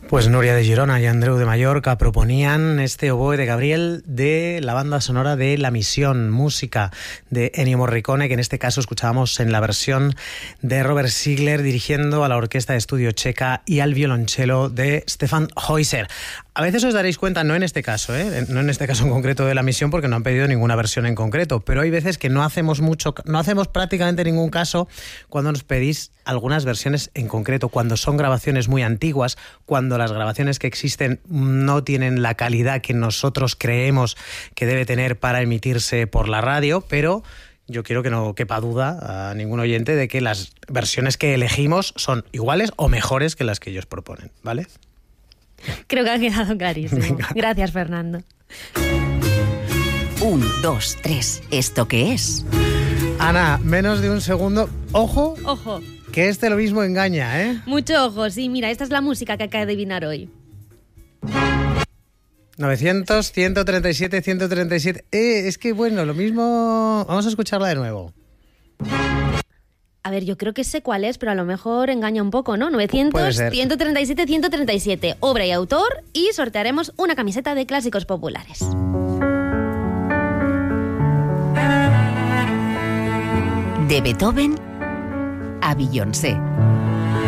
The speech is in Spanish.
Pues Núria de Girona y Andreu de Mallorca proponían este oboe de Gabriel de la banda sonora de La Misión, música de Ennio Morricone, que en este caso escuchábamos en la versión de Robert Ziegler dirigiendo a la orquesta de estudio checa y al violonchelo de Stefan Heuser. A veces os daréis cuenta, no en este caso, no en este caso en concreto de La Misión, porque no han pedido ninguna versión en concreto, pero hay veces que no hacemos prácticamente ningún caso cuando nos pedís algunas versiones en concreto, cuando son grabaciones muy antiguas, cuando las grabaciones que existen no tienen la calidad que nosotros creemos que debe tener para emitirse por la radio, pero yo quiero que no quepa duda a ningún oyente de que las versiones que elegimos son iguales o mejores que las que ellos proponen, ¿vale? Creo que ha quedado clarísimo. Venga. Gracias, Fernando. 1, 2, 3. ¿Esto qué es? Ana, menos de un segundo. ¡Ojo! ¡Ojo! Que lo mismo engaña, ¿eh? Mucho ojo, sí. Mira, esta es la música que acaba de adivinar hoy. 900, 137, 137. Es que bueno, lo mismo. Vamos a escucharla de nuevo. A ver, yo creo que sé cuál es, pero a lo mejor engaña un poco, ¿no? 900, 137, 137. Obra y autor, y sortearemos una camiseta de clásicos populares. De Beethoven a Beyoncé.